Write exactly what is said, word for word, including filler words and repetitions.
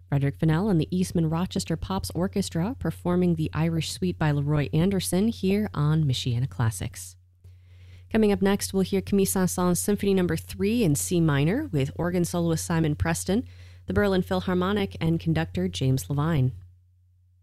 Frederick Fennell and the Eastman Rochester Pops Orchestra performing the Irish Suite by Leroy Anderson here on Michiana Classics. Coming up next, we'll hear Camille Saint-Saëns Symphony Number three in C minor with organ soloist Simon Preston, the Berlin Philharmonic, and conductor James Levine.